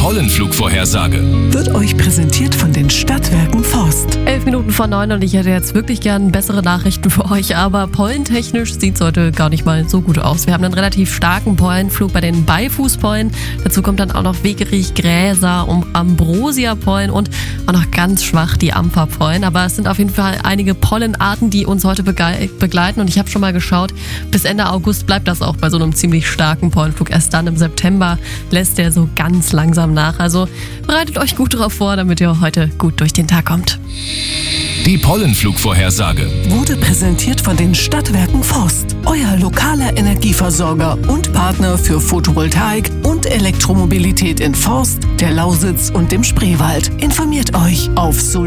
Pollenflugvorhersage wird euch präsentiert von den Stadtwerken Forst. 9:11 und ich hätte jetzt wirklich gern bessere Nachrichten für euch, aber pollentechnisch sieht es heute gar nicht mal so gut aus. Wir haben einen relativ starken Pollenflug bei den Beifusspollen. Dazu kommt dann auch noch Wegerich, Gräser, Ambrosia-Pollen und auch noch ganz schwach die Ampferpollen. Aber es sind auf jeden Fall einige Pollenarten, die uns heute begleiten. Und ich habe schon mal geschaut, bis Ende August bleibt das auch bei so einem ziemlich starken Pollenflug. Erst dann im September lässt der so ganz langsam nach. Also bereitet euch gut darauf vor, damit ihr heute gut durch den Tag kommt. Die Pollenflugvorhersage Wurde präsentiert von den Stadtwerken Forst, euer lokaler Energieversorger und Partner für Photovoltaik und Elektromobilität in Forst, der Lausitz und dem Spreewald. Informiert euch auf